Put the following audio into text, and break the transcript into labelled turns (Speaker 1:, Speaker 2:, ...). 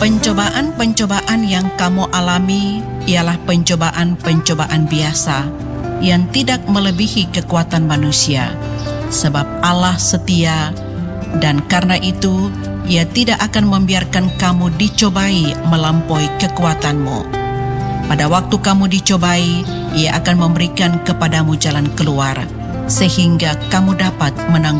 Speaker 1: Pencobaan-pencobaan yang kamu alami ialah pencobaan-pencobaan biasa yang tidak melebihi kekuatan manusia, sebab Allah setia, dan karena itu Ia tidak akan membiarkan kamu dicobai melampaui kekuatanmu. Pada waktu kamu dicobai, Ia akan memberikan kepadamu jalan keluar, sehingga kamu dapat menanggung